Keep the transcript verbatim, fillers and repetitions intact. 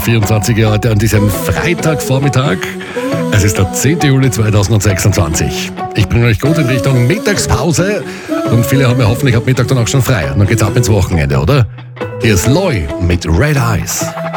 vierundzwanzig heute an diesem Freitagvormittag. Es ist der zehnten Juli zweitausendsechsundzwanzig. Ich bringe euch gut in Richtung Mittagspause und viele haben ja hoffentlich ab Mittag dann auch schon frei. Dann geht's ab ins Wochenende, oder? Hier ist Loy mit Red Eyes.